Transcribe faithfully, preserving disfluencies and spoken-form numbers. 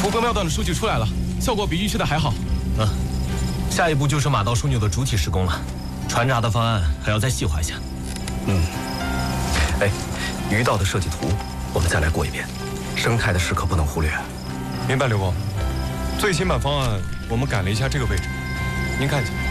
目标瞄到的数据出来了，效果比预期的还好。 嗯，下一步就是马道枢纽的主体施工了，船闸的方案还要再细化一下。 嗯，哎，鱼道的设计图我们再来过一遍，生态的事可不能忽略。 明白，刘工。最新版方案我们改了一下这个位置，您看一下。